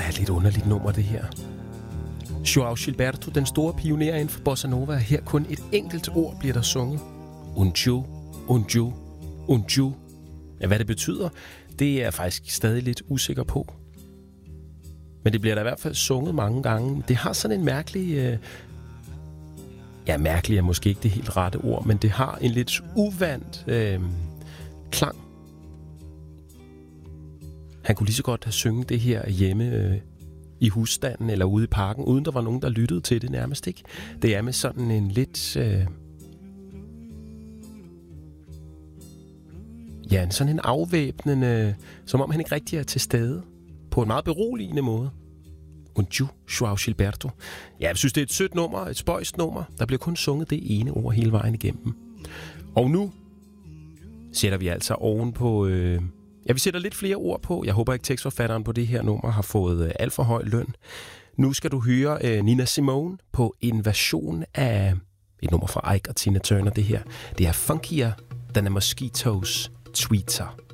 lidt underligt nummer, det her. Joao Gilberto, den store pioner inden for bossa nova, her kun et enkelt ord bliver der sunget. Unju, unju, unju. Ja, hvad det betyder, det er jeg faktisk stadig lidt usikker på. Men det bliver der i hvert fald sunget mange gange. Det har sådan en mærkelig... mærkelig er måske ikke det helt rette ord, men det har en lidt uvandt klang. Han kunne lige så godt have synget det her hjemme i husstanden eller ude i parken, uden der var nogen, der lyttede til det nærmest, ikke? Det er med sådan en lidt... sådan en afvæbnende... Som om han ikke rigtig er til stede. På en meget beroligende måde. Unju, Joao Gilberto. Ja, jeg synes, det er et sødt nummer, et spøjst nummer. Der bliver kun sunget det ene ord hele vejen igennem. Og nu sætter vi altså oven på... vi sætter lidt flere ord på. Jeg håber ikke, tekstforfatteren på det her nummer har fået alt for høj løn. Nu skal du høre Nina Simone på en version af et nummer fra Ike og Tina Turner. Det her, det er funkier than a mosquito's tweeter.